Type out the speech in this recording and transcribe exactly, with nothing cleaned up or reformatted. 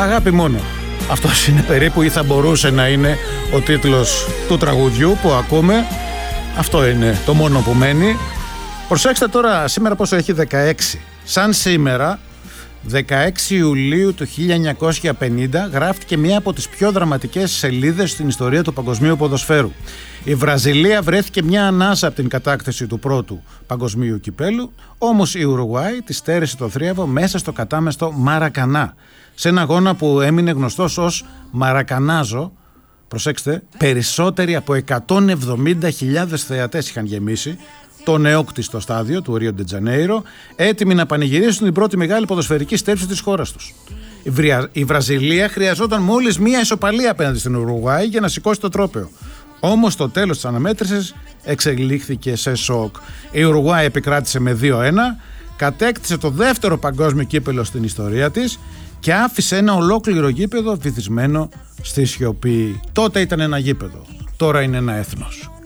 Αγάπη μόνο. Αυτός είναι περίπου, ή θα μπορούσε να είναι, ο τίτλος του τραγουδιού που ακούμε. Αυτό είναι το μόνο που μένει. Προσέξτε τώρα σήμερα πόσο έχει, δεκαέξι. Σαν σήμερα, δεκαέξι Ιουλίου του χίλια εννιακόσια πενήντα, γράφτηκε μία από τις πιο δραματικές σελίδες στην ιστορία του παγκοσμίου ποδοσφαίρου. Η Βραζιλία βρέθηκε μια ανάσα από την κατάκτηση του πρώτου παγκοσμίου κυπέλου, όμως η Ουρουγουάη τη στέρεσε το θρίαβο μέσα στο κατάμεστο Μαρακανά, σε ένα αγώνα που έμεινε γνωστός ως Μαρακανάζο. Προσέξτε, περισσότεροι από εκατόν εβδομήντα χιλιάδες θεατές είχαν γεμίσει το νεόκτιστο στάδιο του Ρίο ντε Τζανέιρο, έτοιμοι να πανηγυρίσουν την πρώτη μεγάλη ποδοσφαιρική στέψη της χώρας τους. Η, Βρια... η Βραζιλία χρειαζόταν μόλις μία ισοπαλία απέναντι στην Ουρουγουάη για να σηκώσει το τρόπαιο. Όμως το τέλος της αναμέτρησης εξελίχθηκε σε σοκ. Η Ουρουγουάη επικράτησε με δύο ένα, κατέκτησε το δεύτερο παγκόσμιο κύπελο στην ιστορία της και άφησε ένα ολόκληρο γήπεδο βυθισμένο στη σιωπή. Τότε ήταν ένα γήπεδο, τώρα είναι ένα έθνος.